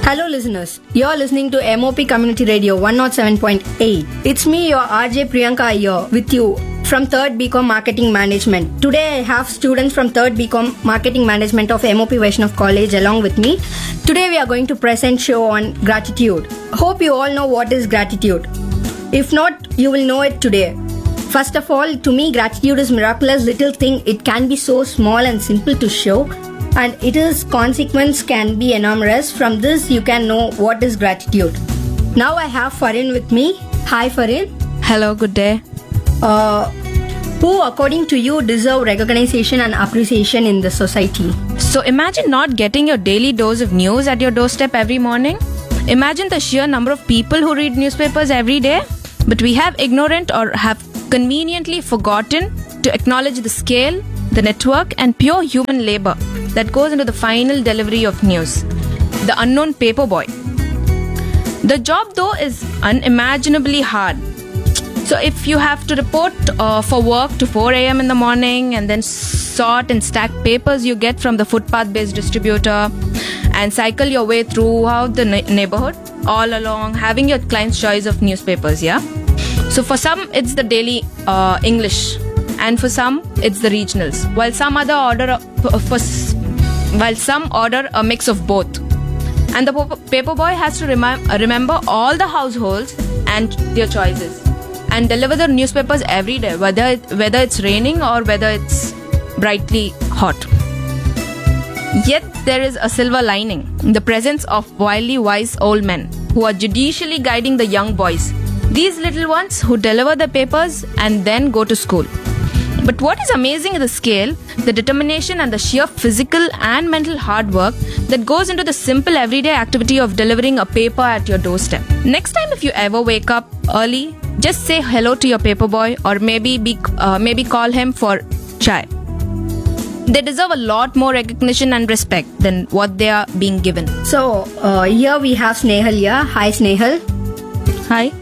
Hello listeners, you're listening to MOP Community Radio 107.8. It's me, your RJ Priyanka here with you from 3rd BCom Marketing Management. Today I have students from 3rd BCom Marketing Management of MOP Vaishnav College along with me. Today we are going to present show on gratitude. Hope you all know what is gratitude. If not, you will know it today. First of all, to me gratitude is miraculous little thing. It can be so small and simple to show, and its consequence can be enormous. From this you can know what is gratitude. Now I have Farin with me. Hi Farin. Hello, good day. Who according to you deserve recognition and appreciation in the society? So imagine not getting your daily dose of news at your doorstep every morning. Imagine the sheer number of people who read newspapers every day. But we have ignorant or have conveniently forgotten to acknowledge the scale, the network and pure human labor that goes into the final delivery of news. The unknown paper boy. The job though is unimaginably hard. So if you have to report for work to 4 a.m. in the morning and then sort and stack papers you get from the footpath-based distributor and cycle your way throughout the neighborhood, all along having your client's choice of newspapers, yeah? So for some it's the daily English, and for some it's the regionals, while some order a mix of both. And the paper boy has to remember all the households and their choices and deliver the newspapers every day, whether it's raining or whether it's brightly hot. Yet there is a silver lining, the presence of wildly wise old men who are judicially guiding the young boys, these little ones who deliver the papers and then go to school. But what is amazing is the scale, the determination and the sheer physical and mental hard work that goes into the simple everyday activity of delivering a paper at your doorstep. Next time if you ever wake up early, just say hello to your paper boy, or maybe call him for chai. They deserve a lot more recognition and respect than what they are being given. So here we have Snehal here. Hi Snehal. Hi.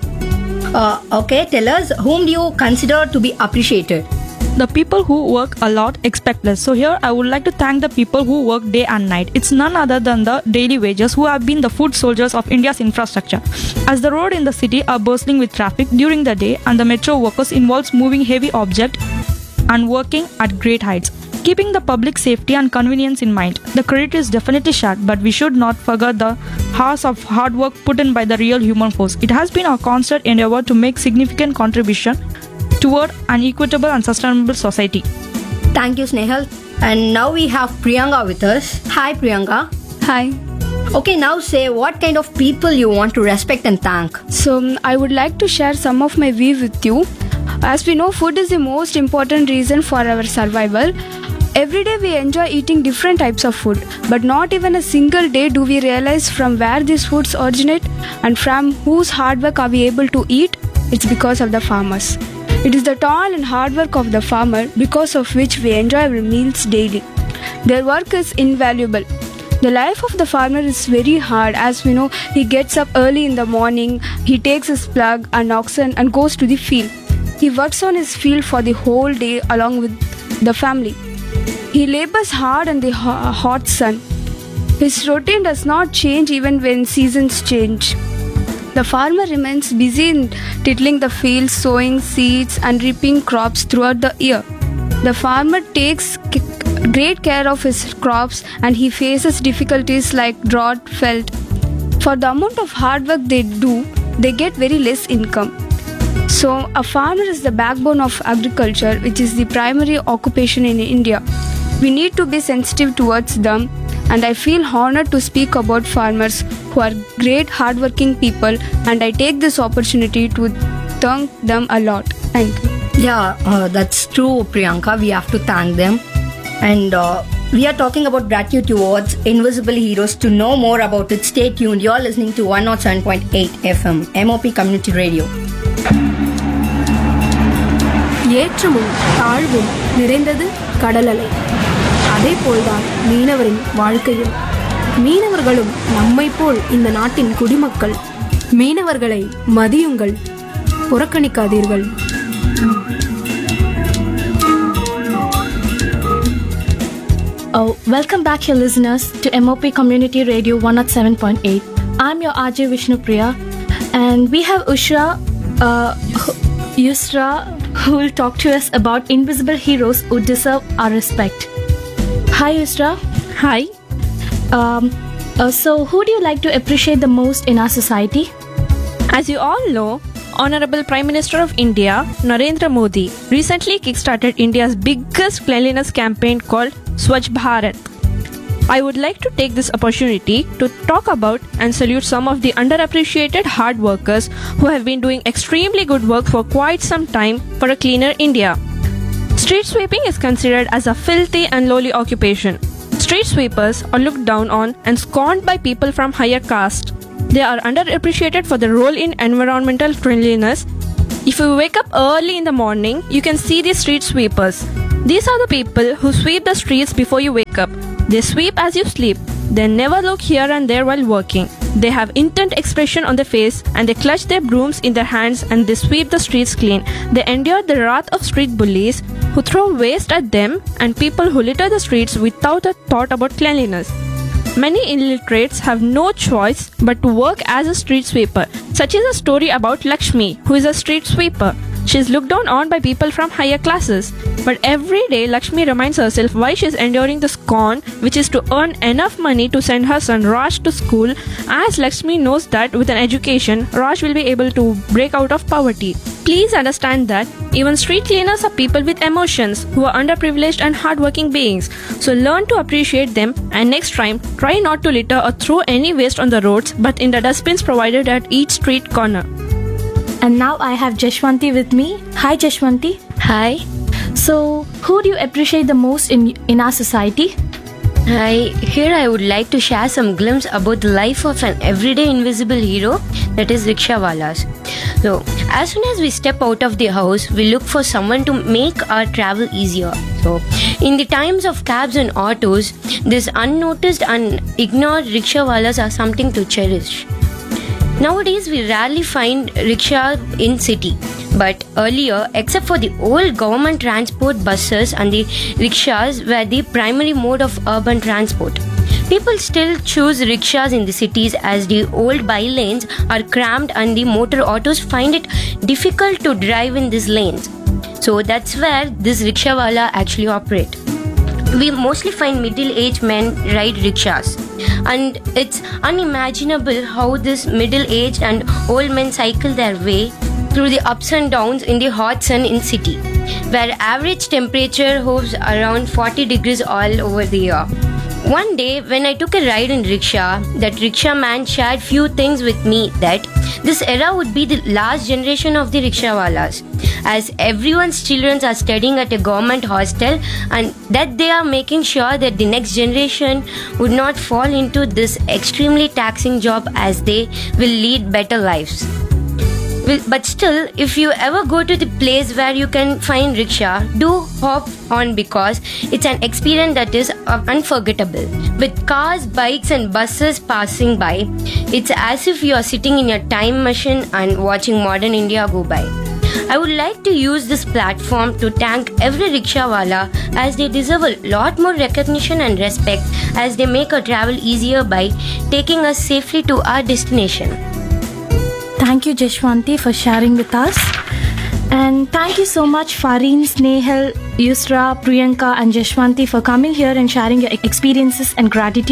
Okay, tell us, whom do you consider to be appreciated? The people who work a lot expect less. So here I would like to thank the people who work day and night. It's none other than the daily wages who have been the foot soldiers of India's infrastructure. As the road in the city are bustling with traffic during the day, and the metro workers involves moving heavy objects and working at great heights, keeping the public safety and convenience in mind. The credit is definitely shared, but we should not forget the hours of hard work put in by the real human force. It has been our constant endeavor to make significant contribution toward an equitable and sustainable society. Thank you Snehal. And now we have Priyanka with us. Hi Priyanka. Hi. Okay, now say what kind of people you want to respect and thank. So I would like to share some of my view with you. As we know, food is the most important reason for our survival. Every day we enjoy eating different types of food, but not even a single day do we realize from where these foods originate and from whose hard work are we able to eat. It's because of the farmers. It is the toil and hard work of the farmer because of which we enjoy our meals daily. Their work is invaluable. The life of the farmer is very hard. As we know, he gets up early in the morning, he takes his plug and oxen and goes to the field. He works on his field for the whole day along with the family. He labors hard in the hot sun. His routine does not change even when seasons change. The farmer remains busy in tilling the fields, sowing seeds and reaping crops throughout the year. The farmer takes great care of his crops and he faces difficulties like drought, felt. For the amount of hard work they do, they get very less income. So a farmer is the backbone of agriculture, which is the primary occupation in India. We need to be sensitive towards them, and I feel honored to speak about farmers who are great hardworking people, and I take this opportunity to thank them a lot. Thank you. Yeah, that's true Priyanka. We have to thank them. And we are talking about gratitude towards invisible heroes. To know more about it, stay tuned. You're listening to 107.8 FM, MOP Community Radio. ஏற்றமும் தாழ்வும் நிறைந்தது கடல் அலை. அதே போல்தான் மீனவரின் வாழ்க்கையும். மீனவர்களும் நம்மை போல் இந்த நாட்டின் குடிமக்கள். மீனவர்களை மதியுங்கள், புறக்கணிக்காதீர்கள். Welcome back, your listeners, to MOP Community Radio 107.8. I'm your RJ Vishnupriya, and we have Yusra, who will talk to us about invisible heroes who deserve our respect. Hi, Yusra. Hi. So, who do you like to appreciate the most in our society? As you all know, Honorable Prime Minister of India, Narendra Modi, recently kickstarted India's biggest cleanliness campaign called Swachh Bharat. I would like to take this opportunity to talk about and salute some of the underappreciated hard workers who have been doing extremely good work for quite some time for a cleaner India. Street sweeping is considered as a filthy and lowly occupation. Street sweepers are looked down on and scorned by people from higher caste. They are underappreciated for their role in environmental cleanliness. If you wake up early in the morning, you can see the street sweepers. These are the people who sweep the streets before you wake up. They sweep as you sleep. They never look here and there while working. They have intent expression on their face and they clutch their brooms in their hands and they sweep the streets clean. They endure the wrath of street bullies who throw waste at them and people who litter the streets without a thought about cleanliness. Many illiterates have no choice but to work as a street sweeper. Such is a story about Lakshmi, who is a street sweeper. She is looked down on by people from higher classes. But every day, Lakshmi reminds herself why she is enduring the scorn, which is to earn enough money to send her son Raj to school, as Lakshmi knows that with an education, Raj will be able to break out of poverty. Please understand that even street cleaners are people with emotions who are underprivileged and hardworking beings. So learn to appreciate them and next time, try not to litter or throw any waste on the roads but in the dustbins provided at each street corner. And now I have Jashwanti with me. Hi, Jashwanti. Hi. So, who do you appreciate the most in our society? Here I would like to share some glimpse about the life of an everyday invisible hero, that is rickshawalas. So, as soon as we step out of the house, we look for someone to make our travel easier. So, in the times of cabs and autos, these unnoticed and ignored rickshawalas are something to cherish. Nowadays, we rarely find rickshaw in city. But earlier, except for the old government transport buses and the rickshaws were the primary mode of urban transport. People still choose rickshaws in the cities as the old bylanes are cramped and the motor autos find it difficult to drive in these lanes. So that's where this rickshawala actually operate. We mostly find middle-aged men ride rickshaws, and it's unimaginable how this middle-aged and old men cycle their way through the ups and downs in the hot sun in city, where average temperature hovers around 40 degrees all over the year. One day when I took a ride in rickshaw, that rickshaw man shared few things with me that this era would be the last generation of the rickshawalas, as everyone's children are studying at a government hostel and that they are making sure that the next generation would not fall into this extremely taxing job as they will lead better lives. But still, if you ever go to the place where you can find rickshaw, do hop on because it's an experience that is unforgettable. With cars, bikes and buses passing by, it's as if you are sitting in a time machine and watching modern India go by. I would like to use this platform to thank every rickshawala as they deserve a lot more recognition and respect as they make our travel easier by taking us safely to our destination. Thank you, Jashwanti, for sharing with us. And thank you so much, Fareen, Snehal, Yusra, Priyanka, and Jashwanti for coming here and sharing your experiences and gratitude.